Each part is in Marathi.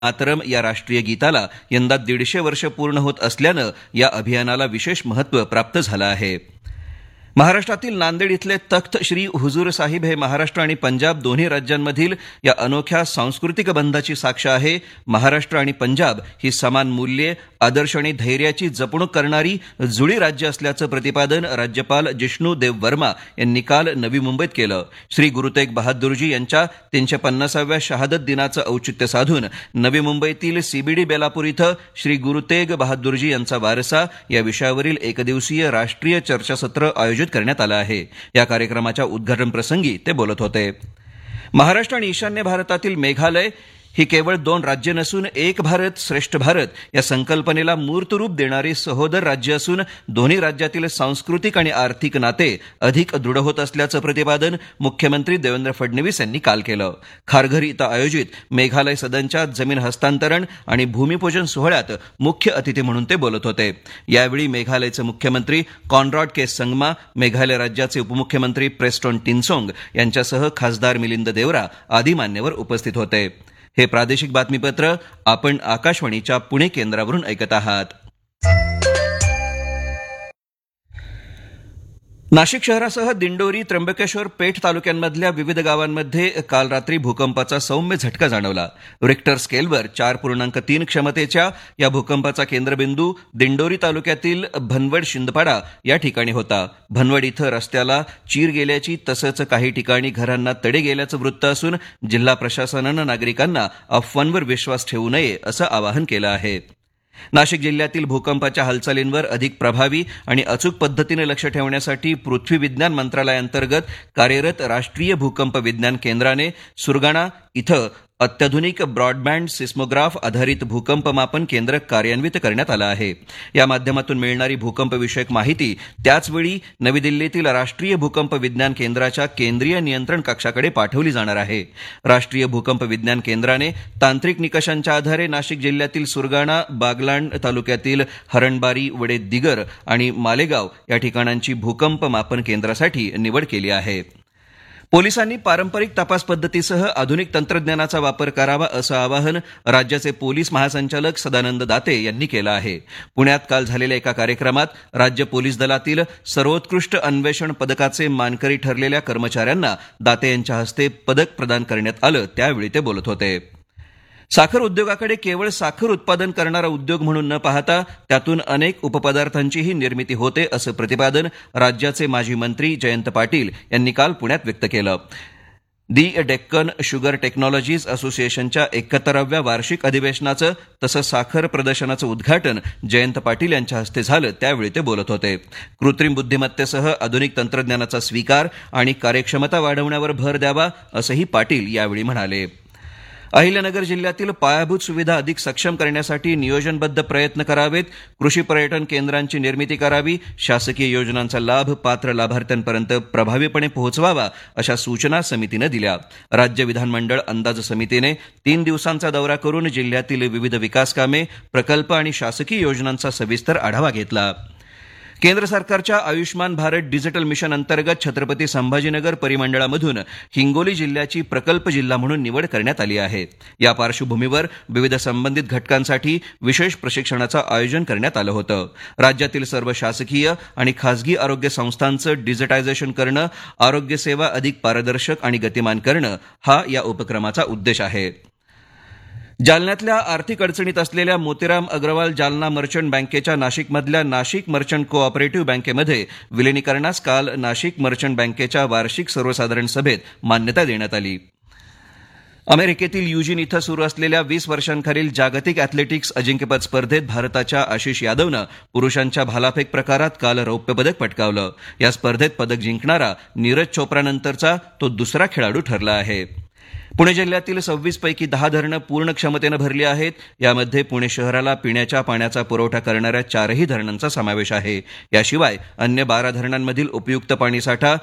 मातरम या राष्ट्रीय गीताला यंदा 150 वर्ष पूर्ण होत असल्यानं या अभियानाला विशेष महत्त्व प्राप्त झालं आहे. महाराष्ट्रातील नांदेड इथले तख्त श्री हुजूर साहिब हे महाराष्ट्र आणि पंजाब दोन्ही राज्यांमधील या अनोख्या सांस्कृतिक बंधाची साक्ष आहे. महाराष्ट्र आणि पंजाब ही समान मूल्ये, आदर्श आणि धैर्याची जपणूक करणारी जुळी राज्य असल्याचं प्रतिपादन राज्यपाल जिष्णू देव वर्मा यांनी काल नवी मुंबईत केलं. श्री गुरु तेग बहादूरजी यांच्या 350व्या शहादत दिनाचं औचित्य साधून नवी मुंबईतील सीबीडी बेलापूर इथं श्री गुरु तेग बहादूरजी यांचा वारसा या विषयावरील एकदिवसीय राष्ट्रीय चर्चासत्र आयोजित करण्यात आलं आहे. या कार्यक्रमाच्या उद्घाटन प्रसंगी ते बोलत होते. महाराष्ट्र आणि ईशान्य भारतातील मेघालय ही केवळ 2 राज्य नसून एक भारत श्रेष्ठ भारत या संकल्पनेला मूर्त रूप देणारी सहोदर राज्य असून दोन्ही राज्यातील सांस्कृतिक आणि आर्थिक नाते अधिक दृढ होत असल्याचं प्रतिपादन मुख्यमंत्री देवेंद्र फडणवीस यांनी काल केलं. खारघर इथं आयोजित मेघालय सदनच्या जमीन हस्तांतरण आणि भूमिपूजन सोहळ्यात मुख्य अतिथी म्हणून ते बोलत होते. यावेळी मेघालयचे मुख्यमंत्री कॉनरॉड के संगमा, मेघालय राज्याचे उपमुख्यमंत्री प्रेस्टोन टिनसोंग यांच्यासह खासदार मिलिंद देवरा आदी मान्यवर उपस्थित होते. हे प्रादेशिक बातमीपत्र आपण आकाशवाणीच्या पुणे केंद्रावरून ऐकत आहात. नाशिक शहरासह दिंडोरी, त्र्यंबकेश्वर, पेठ तालुक्यांमधल्या विविध गावांमध्ये काल रात्री भूकंपाचा सौम्य झटका जाणवला. रिक्टर स्केलवर 4.3 क्षमतेच्या या भूकंपाचा केंद्रबिंदू दिंडोरी तालुक्यातील भनवड शिंदपाडा या ठिकाणी होता. भनवड इथं रस्त्याला चीर गेल्याची तसंच काही ठिकाणी घरांना तडे गेल्याचं वृत्त असून जिल्हा प्रशासनानं नागरिकांना अफवांवर विश्वास ठेवू नये असं आवाहन केलं आहे. नाशिक जिल्ह्यातील भूकंपाच्या हालचालींवर अधिक प्रभावी आणि अचूक पद्धतीने लक्ष ठेवण्यासाठी पृथ्वी विज्ञान मंत्रालयाअंतर्गत कार्यरत राष्ट्रीय भूकंप विज्ञान केंद्राने सुरगाणा इथं अत्याधुनिक ब्रॉडबँड सिस्मोग्राफ आधारित भूकंप मापन केंद्र कार्यान्वित करण्यात आलं आहे. या माध्यमातून मिळणारी भूकंपविषयक माहिती त्याचवेळी नवी दिल्लीतील राष्ट्रीय भूकंप विज्ञान केंद्राच्या केंद्रीय नियंत्रण कक्षाकडे पाठवली जाणार आहे. राष्ट्रीय भूकंप विज्ञान केंद्राने तांत्रिक निकषांच्या आधारे नाशिक जिल्ह्यातील सुरगाणा, बागलाण तालुक्यातील हरणबारी, वडे दिगर आणि मालेगाव या ठिकाणांची भूकंप मापन केंद्रासाठी निवड केली आहे. पोलिसांनी पारंपरिक तपास पद्धतीसह आधुनिक तंत्रज्ञानाचा वापर करावा असं आवाहन राज्याचे पोलीस महासंचालक सदानंद दाते यांनी केलं आहे. पुण्यात काल झालेल्या एका कार्यक्रमात राज्य पोलीस दलातील सर्वोत्कृष्ट अन्वेषण पदकाचे मानकरी ठरलेल्या कर्मचाऱ्यांना दाते यांच्या हस्ते पदक प्रदान करण्यात आलं. त्यावेळी ते बोलत होते. साखर उद्योगाकडे केवळ साखर उत्पादन करणारा उद्योग म्हणून न पाहता त्यातून अनेक उपपदार्थांचीही निर्मिती होते असं प्रतिपादन राज्याचे माजी मंत्री जयंत पाटील यांनी काल पुण्यात व्यक्त केलं. दि डेक्कन शुगर टेक्नॉलॉजीज असोसिएशनच्या 71व्या वार्षिक अधिवेशनाचं तसंच साखर प्रदर्शनाचं उद्घाटन जयंत पाटील यांच्या हस्ते झालं. त्यावेळी ते बोलत होते. कृत्रिम बुद्धिमत्तेसह आधुनिक तंत्रज्ञानाचा स्वीकार आणि कार्यक्षमता वाढवण्यावर भर द्यावा असंही पाटील यावेळी म्हणाले. अहिल्यानगर जिल्ह्यातील पायाभूत सुविधा अधिक सक्षम करण्यासाठी नियोजनबद्ध प्रयत्न करावेत. कृषी पर्यटन केंद्रांची निर्मिती करावी. शासकीय योजनांचा लाभ पात्र लाभार्थ्यांपर्यंत प्रभावीपणे पोहोचवावा अशा सूचना समितीनं दिल्या. राज्य विधानमंडळ अंदाज समितीने 3 दिवसांचा दौरा करून जिल्ह्यातील विविध विकास कामे, प्रकल्प आणि शासकीय योजनांचा सविस्तर आढावा घेतला. केंद्र सरकारच्या आयुष्मान भारत डिजिटल मिशन अंतर्गत छत्रपती संभाजीनगर परिमंडळामधून हिंगोली जिल्ह्याची प्रकल्प जिल्हा म्हणून निवड करण्यात आली आहे. या पार्श्वभूमीवर विविध संबंधित घटकांसाठी विशेष प्रशिक्षणाचं आयोजन करण्यात आलं होतं. राज्यातील सर्व शासकीय आणि खासगी आरोग्य संस्थांचं डिजिटायझेशन करणं, आरोग्य सेवा अधिक पारदर्शक आणि गतिमान करणं हा या उपक्रमाचा उद्देश आहे. जालन्यातल्या आर्थिक अडचणीत असलेल्या मोतीराम अग्रवाल जालना मर्चंट बँकेच्या नाशिकमधल्या नाशिक मर्चंट कोऑपरेटिव्ह बँकेमध्ये विलिनीकरणास काल नाशिक मर्चंट बँकेच्या वार्षिक सर्वसाधारण सभेत मान्यता देण्यात आली. अमेरिकेतील युजिन इथं सुरू असलेल्या 20 वर्षांखालील जागतिक अॅथलेटिक्स अजिंक्यपद स्पर्धेत भारताच्या आशिष यादवनं पुरुषांच्या भालाफेक प्रकारात काल रौप्य पदक पटकावलं. या स्पर्धेत पदक जिंकणारा नीरज चोप्रानंतरचा तो दुसरा खेळाडू ठरला आहे. पुणे जिल्ह्यातील 26 पैकी 10 धरणं पूर्ण क्षमतेनं भरली आहेत. यामध्ये पुणे शहराला पिण्याच्या पाण्याचा पुरवठा करणाऱ्या 4ही धरणांचा समावेश आहे. याशिवाय अन्य 12 धरणांमधील उपयुक्त पाणीसाठा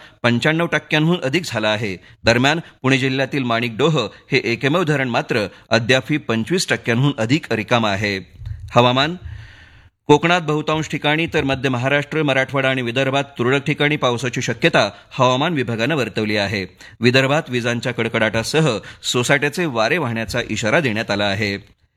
95% अधिक झाला आहे. दरम्यान पुणे जिल्ह्यातील माणिकडोह हे एकमेव धरण मात्र अद्यापही 25% अधिक रिकामं आहे. हवामान. कोकणात बहुतांश ठिकाणी तर मध्य महाराष्ट्र, मराठवाडा आणि विदर्भात तुरळक ठिकाणी पावसाची शक्यता हवामान विभागानं वर्तवली आहे. विदर्भात विजांच्या कडकडाटासह सोसाट्याचे वारे वाहण्याचा इशारा देण्यात आला आहे.